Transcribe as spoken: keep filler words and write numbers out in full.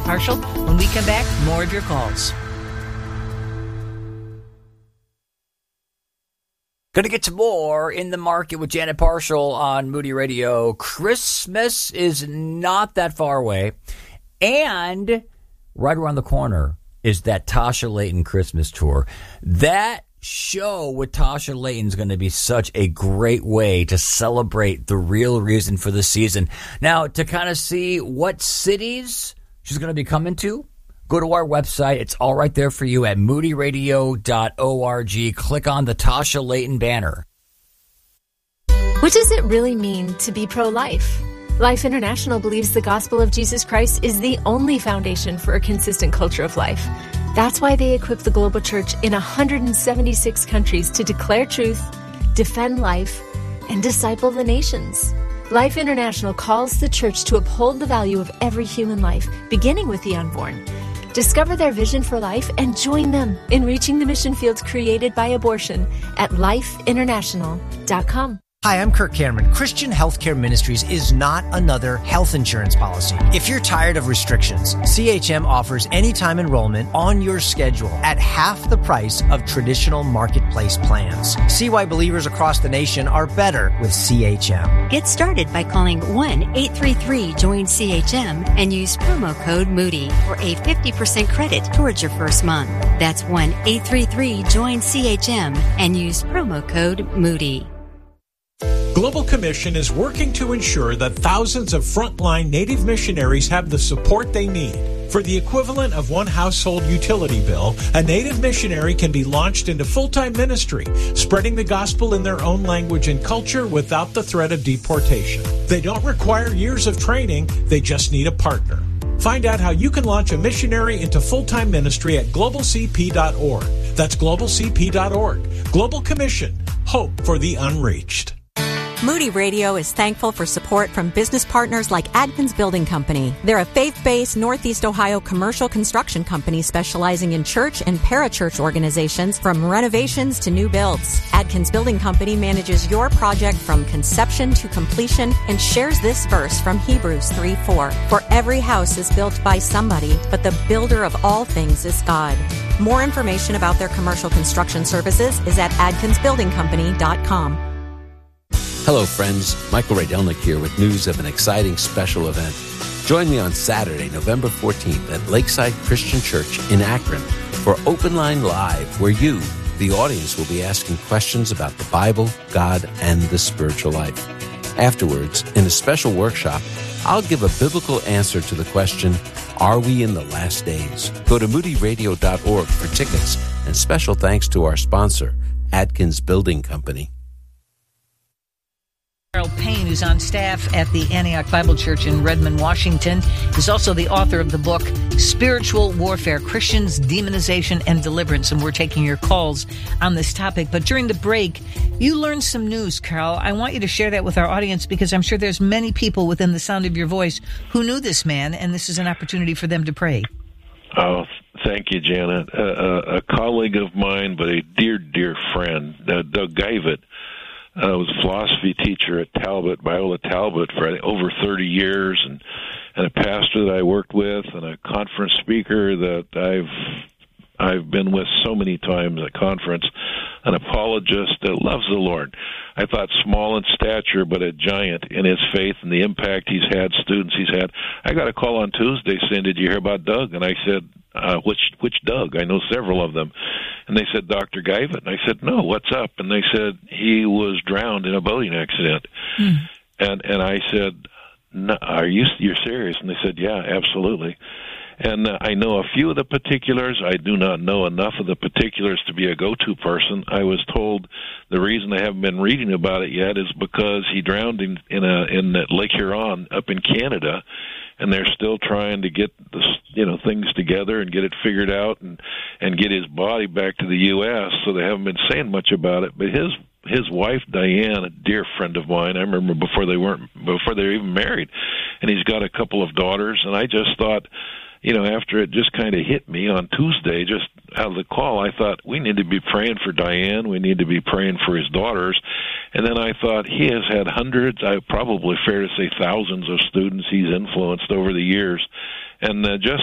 Parshall. When we come back, more of your calls. Going to get to more In the Market with Janet Parshall on Moody Radio. Christmas is not that far away. And right around the corner is that Tasha Layton Christmas tour. That show with Tasha Layton is going to be such a great way to celebrate the real reason for the season. Now, to kind of see what cities she's going to be coming to, go to our website. It's all right there for you at moody radio dot org. Click on the Tasha Layton banner. What does it really mean to be pro-life? Life International believes the gospel of Jesus Christ is the only foundation for a consistent culture of life. That's why they equip the global church in one hundred seventy-six countries to declare truth, defend life, and disciple the nations. Life International calls the church to uphold the value of every human life, beginning with the unborn. Discover their vision for life and join them in reaching the mission fields created by abortion at life international dot com. Hi, I'm Kirk Cameron. Christian Healthcare Ministries is not another health insurance policy. If you're tired of restrictions, C H M offers anytime enrollment on your schedule at half the price of traditional marketplace plans. See why believers across the nation are better with C H M. Get started by calling one eight three three join C H M and use promo code Moody for a fifty percent credit towards your first month. That's one eight three three join C H M and use promo code Moody. Global Commission is working to ensure that thousands of frontline Native missionaries have the support they need. For the equivalent of one household utility bill, a Native missionary can be launched into full-time ministry, spreading the gospel in their own language and culture without the threat of deportation. They don't require years of training, they just need a partner. Find out how you can launch a missionary into full-time ministry at global c p dot org. That's global c p dot org. Global Commission. Hope for the unreached. Moody Radio is thankful for support from business partners like Adkins Building Company. They're a faith-based Northeast Ohio commercial construction company specializing in church and parachurch organizations from renovations to new builds. Adkins Building Company manages your project from conception to completion and shares this verse from Hebrews three four. For every house is built by somebody, but the builder of all things is God. More information about their commercial construction services is at adkins building company dot com. Hello, friends. Michael Radelnick here with news of an exciting special event. Join me on Saturday, November fourteenth at Lakeside Christian Church in Akron for Open Line Live, where you, the audience, will be asking questions about the Bible, God, and the spiritual life. Afterwards, in a special workshop, I'll give a biblical answer to the question, are we in the last days? Go to moody radio dot org for tickets, and special thanks to our sponsor, Adkins Building Company. Carol Payne, who's on staff at the Antioch Bible Church in Redmond, Washington, is also the author of the book Spiritual Warfare, Christians, Demonization, and Deliverance. And we're taking your calls on this topic. But during the break, you learned some news, Carol. I want you to share that with our audience because I'm sure there's many people within the sound of your voice who knew this man, and this is an opportunity for them to pray. Oh, thank you, Janet. Uh, a, a colleague of mine, but a dear, dear friend, uh, Doug Guyvett, I uh, was a philosophy teacher at Talbot, Biola Talbot, for over thirty years, and, and a pastor that I worked with, and a conference speaker that I've I've been with so many times at conference, an apologist that loves the Lord. I thought small in stature, but a giant in his faith and the impact he's had, students he's had. I got a call on Tuesday saying, did you hear about Doug? And I said, uh, which which Doug? I know several of them. And they said, Doctor Guyvett. And I said, no, what's up? And they said, he was drowned in a boating accident. Mm. And and I said, no, are you you're serious? And they said, yeah, absolutely. And uh, I know a few of the particulars. I do not know enough of the particulars to be a go-to person. I was told the reason I haven't been reading about it yet is because he drowned in in, a, in Lake Huron up in Canada, and they're still trying to get the you know things together and get it figured out and and get his body back to the U S So they haven't been saying much about it. But his his wife Diane, a dear friend of mine, I remember before they weren't before they were even married, and he's got a couple of daughters. And I just thought, you know, after it just kind of hit me on Tuesday, just out of the call, I thought we need to be praying for Diane. We need to be praying for his daughters. And then I thought he has had hundreds, I probably fair to say thousands of students he's influenced over the years. And uh, just